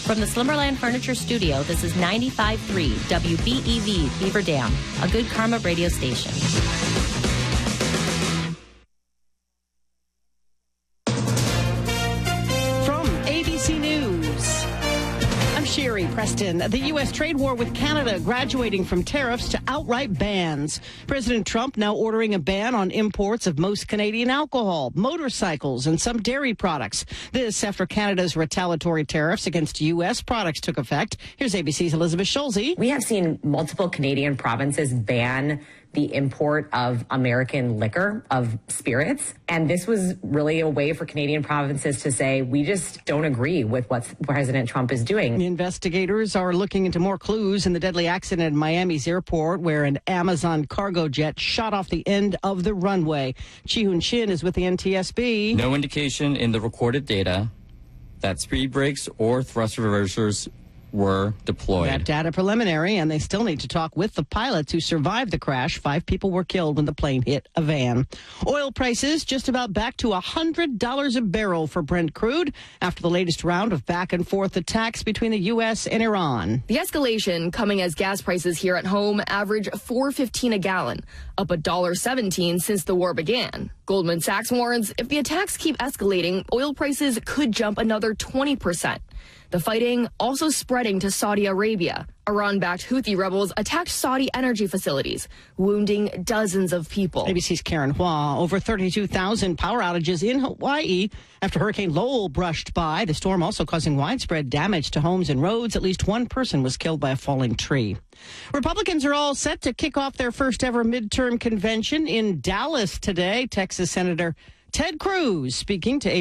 From the Slimmerland Furniture Studio, this is 95.3 WBEV Beaver Dam, a Good Karma radio station. From ABC News, I'm Sherry Preston. The U.S. trade war with Canada graduating from tariffs to outright bans. President Trump now ordering a ban on imports of most Canadian alcohol, motorcycles, and some dairy products. This after Canada's retaliatory tariffs against U.S. products took effect. Here's ABC's Elizabeth Schulze. We have seen multiple Canadian provinces ban the import of American liquor, of spirits. And this was really a way for Canadian provinces to say, we just don't agree with what President Trump is doing. Investigators are looking into more clues in the deadly accident at Miami's airport where an Amazon cargo jet shot off the end of the runway. Chi-Hoon Shin is with the NTSB. No indication in the recorded data that speed brakes or thrust reversers were deployed. That data preliminary, and they still need to talk with the pilots who survived the crash. 5 people were killed when the plane hit a van. Oil prices just about back to $100 a barrel for Brent crude after the latest round of back and forth attacks between the U.S. and Iran. The escalation coming as gas prices here at home average $4.15 a gallon, up $1.17 since the war began. Goldman Sachs warns if the attacks keep escalating, oil prices could jump another 20%. The fighting also spreading to Saudi Arabia. Iran-backed Houthi rebels attacked Saudi energy facilities, wounding dozens of people. ABC's Karen Hua. Over 32,000 power outages in Hawaii after Hurricane Lowell brushed by. The storm also causing widespread damage to homes and roads. At least one person was killed by a falling tree. Republicans are all set to kick off their first ever midterm convention in Dallas today. Texas Senator Ted Cruz speaking to